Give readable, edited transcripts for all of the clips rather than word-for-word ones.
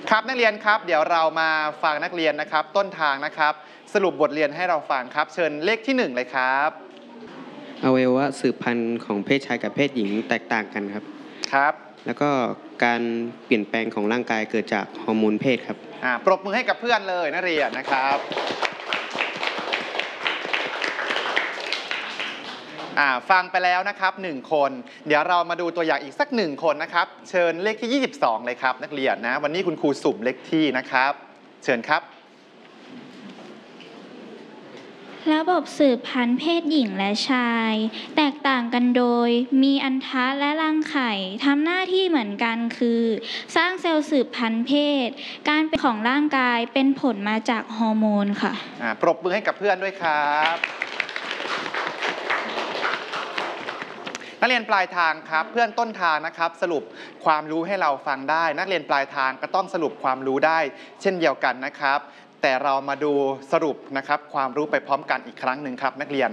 ครับนักเรียนครับเดี๋ยวเรามาฟังนักเรียนนะครับต้นทางนะครับสรุปบทเรียนให้เราฟังครับเชิญเลขที่1เลยครับอวัยวะสืบพันธุ์ของเพศชายกับเพศหญิงแตกต่างกันครับครับแล้วก็การเปลี่ยนแปลงของร่างกายเกิดจากฮอร์โมนเพศครับปรบมือให้กับเพื่อนเลยนักเรียนนะครับฟังไปแล้วนะครับ1คนเดี๋ยวเรามาดูตัวอย่างอีกสัก1คนนะครับเชิญเลขที่22เลยครับนักเรียนนะวันนี้คุณครูสุ่มเลขที่นะครับเชิญครับระบบสืบพันธุ์เพศหญิงและชายแตกต่างกันโดยมีอัณฑะและรังไข่ทำหน้าที่เหมือนกันคือสร้างเซลล์สืบพันธุ์เพศการเป็นของร่างกายเป็นผลมาจากฮอร์โมนค่ะปรบมือให้กับเพื่อนด้วยครับนักเรียนปลายทางครับเพื่อนต้นทางนะครับสรุปความรู้ให้เราฟังได้นักเรียนปลายทางก็ต้องสรุปความรู้ได้เช่นเดียวกันนะครับแต่เรามาดูสรุปนะครับความรู้ไปพร้อมกันอีกครั้งหนึ่งครับนักเรียน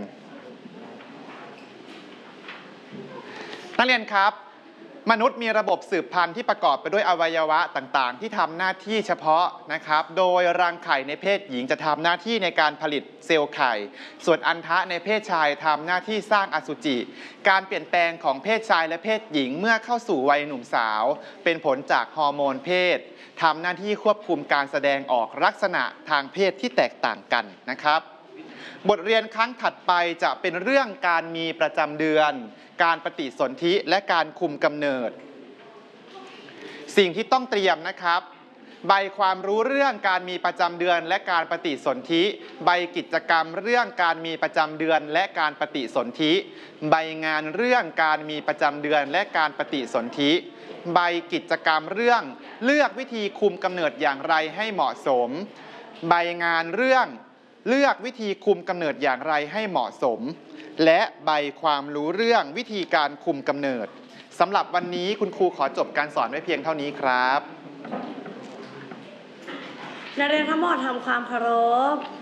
ครับมนุษย์มีระบบสืบพันธุ์ที่ประกอบไปด้วยอวัยวะต่างๆที่ทำหน้าที่เฉพาะนะครับโดยรังไข่ในเพศหญิงจะทำหน้าที่ในการผลิตเซลล์ไข่ส่วนอัณฑะในเพศชายทำหน้าที่สร้างอสุจิการเปลี่ยนแปลงของเพศชายและเพศหญิงเมื่อเข้าสู่วัยหนุ่มสาวเป็นผลจากฮอร์โมนเพศทำหน้าที่ควบคุมการแสดงออกลักษณะทางเพศที่แตกต่างกันนะครับบทเรียนครั้งถัดไปจะเป็นเรื่องการมีประจำเดือนการปฏิสนธิและการคุมกำเนิดสิ่งที่ต้องเตรียมนะครับใบความรู้เรื่องการมีประจำเดือนและการปฏิสนธิใบกิจกรรมเรื่องการมีประจำเดือนและการปฏิสนธิใบงานเรื่องการมีประจำเดือนและการปฏิสนธิใบกิจกรรมเรื่องเลือกวิธีคุมกำเนิดอย่างไรให้เหมาะสมใบงานเรื่องเลือกวิธีคุมกำเนิดอย่างไรให้เหมาะสมและใบความรู้เรื่องวิธีการคุมกำเนิดสำหรับวันนี้คุณครูขอจบการสอนไว้เพียงเท่านี้ครับนักเรียนทั้งหมดทำความเคารพ